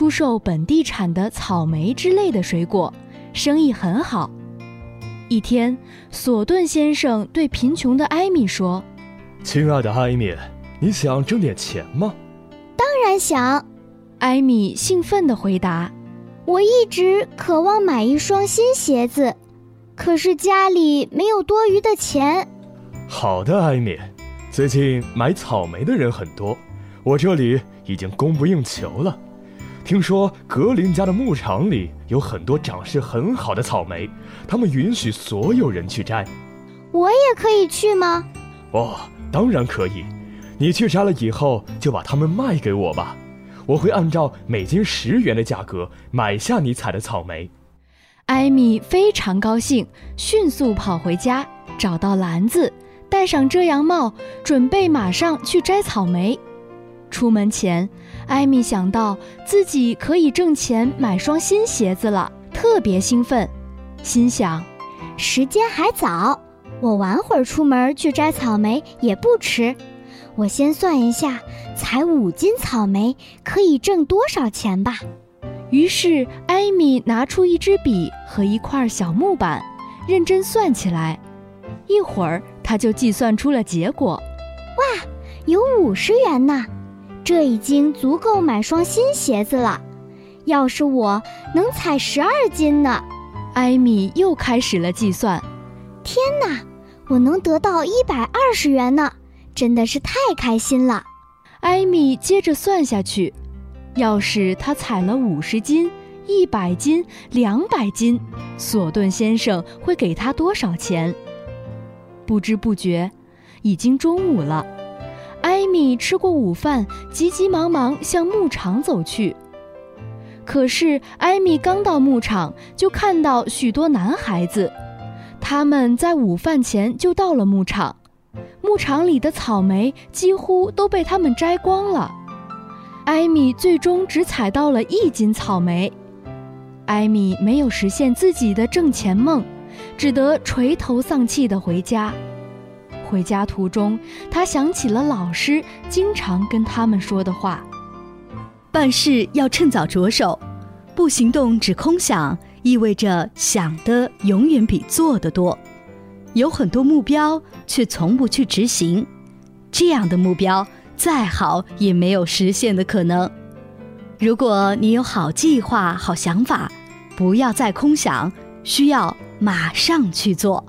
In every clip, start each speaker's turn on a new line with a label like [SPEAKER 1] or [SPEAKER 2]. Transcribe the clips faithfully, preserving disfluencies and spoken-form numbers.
[SPEAKER 1] 出售本地产的草莓之类的水果，生意很好。一天，索顿先生对贫穷的艾米说：
[SPEAKER 2] 亲爱的艾米，你想挣点钱吗？
[SPEAKER 3] 当然想。
[SPEAKER 1] 艾米兴奋地回答：
[SPEAKER 3] 我一直渴望买一双新鞋子，可是家里没有多余的钱。
[SPEAKER 2] 好的，艾米，最近买草莓的人很多，我这里已经供不应求了。听说格林家的牧场里有很多长势很好的草莓，他们允许所有人去摘。
[SPEAKER 3] 我也可以去吗？
[SPEAKER 2] 哦，当然可以。你去摘了以后就把它们卖给我吧，我会按照每斤十元的价格买下你采的草莓。
[SPEAKER 1] 艾米非常高兴，迅速跑回家，找到篮子，戴上遮阳帽，准备马上去摘草莓。出门前，艾米想到自己可以挣钱买双新鞋子了，特别兴奋，心想：
[SPEAKER 3] 时间还早，我晚会儿出门去摘草莓也不迟。我先算一下，采五斤草莓可以挣多少钱吧。
[SPEAKER 1] 于是艾米拿出一支笔和一块小木板，认真算起来。一会儿她就计算出了结果。
[SPEAKER 3] 哇，有五十元呢！这已经足够买双新鞋子了。要是我能采十二斤呢？
[SPEAKER 1] 艾米又开始了计算。
[SPEAKER 3] 天哪，我能得到一百二十元呢，真的是太开心了。
[SPEAKER 1] 艾米接着算下去，要是她采了五十斤、一百斤、两百斤，索顿先生会给她多少钱？不知不觉，已经中午了。艾米吃过午饭，急急忙忙向牧场走去。可是艾米刚到牧场，就看到许多男孩子，他们在午饭前就到了牧场。牧场里的草莓几乎都被他们摘光了。艾米最终只采到了一斤草莓。艾米没有实现自己的挣钱梦，只得垂头丧气地回家。回家途中，他想起了老师经常跟他们说的话：
[SPEAKER 4] 办事要趁早着手，不行动只空想，意味着想的永远比做的多。有很多目标，却从不去执行，这样的目标再好也没有实现的可能。如果你有好计划、好想法，不要再空想，需要马上去做。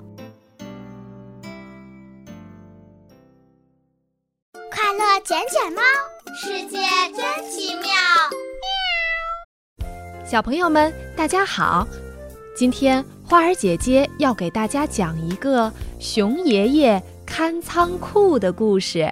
[SPEAKER 5] 快乐卷卷猫，世界真奇妙。
[SPEAKER 6] 小朋友们，大家好！今天花儿姐姐要给大家讲一个熊爷爷看仓库的故事。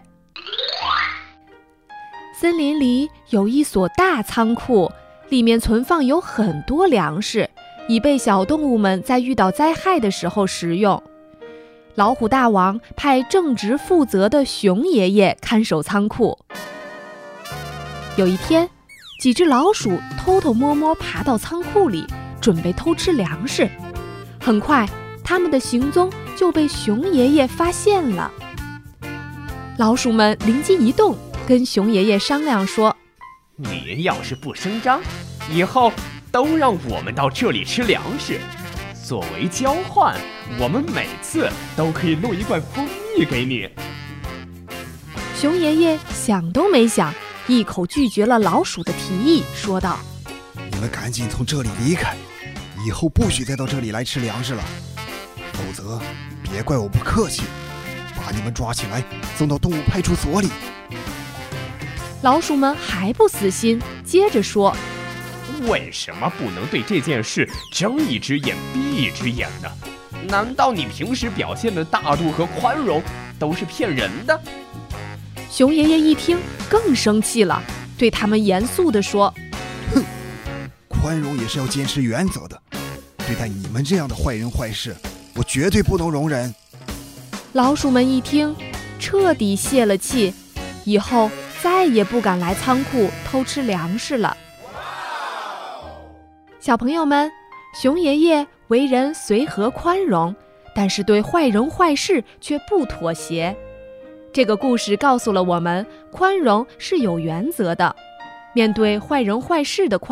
[SPEAKER 6] 森林里有一所大仓库，里面存放有很多粮食，以备小动物们在遇到灾害的时候食用。老虎大王派正直负责的熊爷爷看守仓库。有一天，几只老鼠偷偷摸摸爬到仓库里，准备偷吃粮食。很快，他们的行踪就被熊爷爷发现了。老鼠们灵机一动，跟熊爷爷商量说：
[SPEAKER 7] 你要是不声张，以后都让我们到这里吃粮食，作为交换，我们每次都可以弄一罐蜂蜜给你。
[SPEAKER 6] 熊爷爷想都没想，一口拒绝了老鼠的提议，说道：
[SPEAKER 8] 你们赶紧从这里离开，以后不许再到这里来吃粮食了，否则别怪我不客气，把你们抓起来送到动物派出所里。
[SPEAKER 6] 老鼠们还不死心，接着说：
[SPEAKER 7] 为什么不能对这件事睁一只眼闭一只眼呢？难道你平时表现的大度和宽容都是骗人的？
[SPEAKER 6] 熊爷爷一听更生气了，对他们严肃地说：
[SPEAKER 8] 哼，宽容也是要坚持原则的，对待你们这样的坏人坏事，我绝对不能容忍。
[SPEAKER 6] 老鼠们一听，彻底泄了气，以后再也不敢来仓库偷吃粮食了。小朋友们，熊爷爷为人随和宽容，但是对坏人坏事却不妥协。这个故事告诉了我们，宽容是有原则的，面对坏人坏事的宽